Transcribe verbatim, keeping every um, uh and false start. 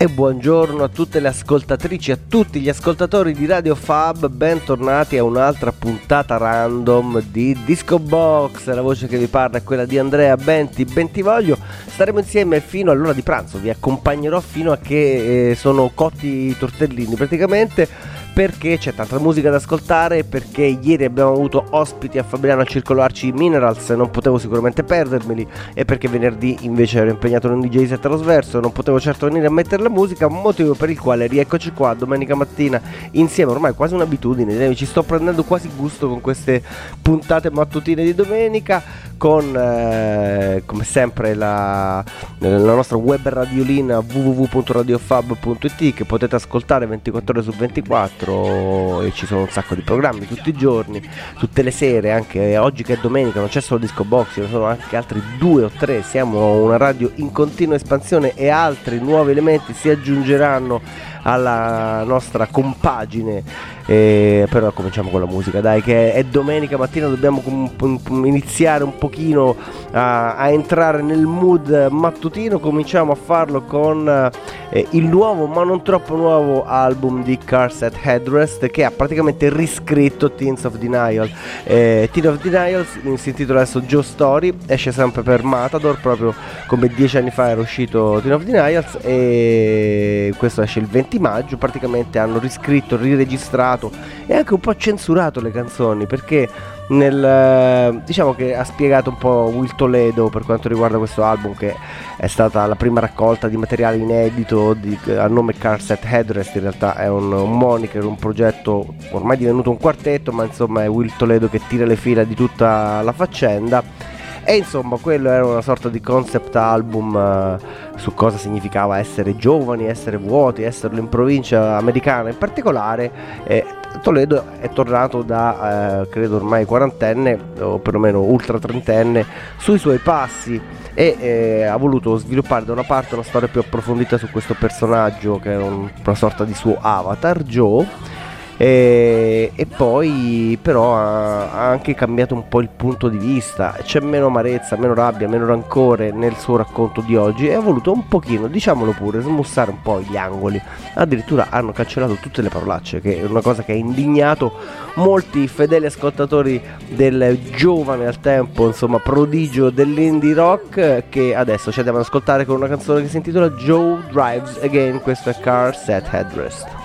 E buongiorno a tutte le ascoltatrici e a tutti gli ascoltatori di Radio Fab, bentornati a un'altra puntata random di Disco Box. La voce che vi parla è quella di Andrea Benti, Bentivoglio. Staremo insieme fino all'ora di pranzo, vi accompagnerò fino a che eh, sono cotti i tortellini praticamente, perché c'è tanta musica da ascoltare, perché ieri abbiamo avuto ospiti a Fabriano al Circolo Arci Minerals, non potevo sicuramente perdermeli, e perché venerdì invece ero impegnato in un D J set allo Sverso, non potevo certo venire a mettere la musica, motivo per il quale rieccoci qua domenica mattina insieme, ormai quasi un'abitudine, ci sto prendendo quasi gusto con queste puntate mattutine di domenica, con eh, come sempre la, la nostra web radiolina w w w punto radiofab punto i t che potete ascoltare ventiquattro ore su ventiquattro, e ci sono un sacco di programmi tutti i giorni, tutte le sere, anche oggi che è domenica non c'è solo Disco Box, ci sono anche altri due o tre, siamo una radio in continua espansione e altri nuovi elementi si aggiungeranno alla nostra compagine, eh, però cominciamo con la musica, dai, che è domenica mattina, dobbiamo com- com- iniziare un pochino a-, a entrare nel mood mattutino. Cominciamo a farlo con eh, il nuovo ma non troppo nuovo album di Cars at Headrest, che ha praticamente riscritto Teens of Denial. eh, Teens of Denial si intitola adesso Joe Story, esce sempre per Matador, proprio come dieci anni fa era uscito Teens of Denial, e questo esce il venti maggio. Praticamente hanno riscritto, riregistrato e anche un po' censurato le canzoni, perché nel, diciamo che ha spiegato un po' Will Toledo per quanto riguarda questo album, che è stata la prima raccolta di materiale inedito di, a nome Cars at Headrest. In realtà è un, un moniker, un progetto ormai divenuto un quartetto, ma insomma è Will Toledo che tira le fila di tutta la faccenda. E insomma quello era una sorta di concept album uh, su cosa significava essere giovani, essere vuoti, esserlo in provincia americana in particolare. E Toledo è tornato da uh, credo ormai quarantenne o perlomeno ultra trentenne sui suoi passi, e eh, ha voluto sviluppare da una parte una storia più approfondita su questo personaggio che è un, una sorta di suo avatar, Joe. E, e poi però ha, ha anche cambiato un po' il punto di vista, c'è meno amarezza, meno rabbia, meno rancore nel suo racconto di oggi, e ha voluto un pochino, diciamolo pure, smussare un po' gli angoli. Addirittura hanno cancellato tutte le parolacce, che è una cosa che ha indignato molti fedeli ascoltatori del giovane al tempo, insomma, prodigio dell'indie rock, che adesso ci andiamo ad ascoltare con una canzone che si intitola Joe Drives Again. Questo è Cars at Headrest.